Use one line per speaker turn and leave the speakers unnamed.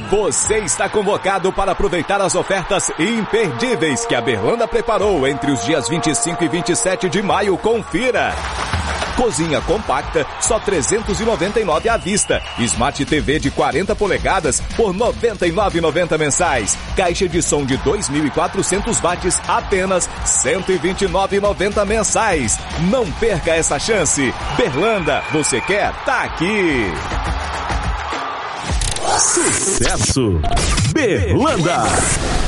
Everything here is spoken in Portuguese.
Você está convocado para aproveitar as ofertas imperdíveis que a Berlanda preparou entre os dias 25 e 27 de maio. Confira! Cozinha compacta, só R$ 399 à vista. Smart TV de 40 polegadas por R$ 99,90 mensais. Caixa de som de 2.400 watts, apenas R$ 129,90 mensais. Não perca essa chance. Berlanda, você quer? Tá aqui.
Sucesso! Berlanda!